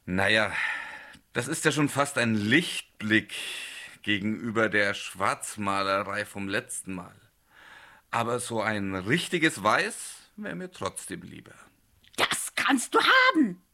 Naja, das ist ja schon fast ein Lichtblick gegenüber der Schwarzmalerei vom letzten Mal. Aber so ein richtiges Weiß wäre mir trotzdem lieber. Das kannst du haben.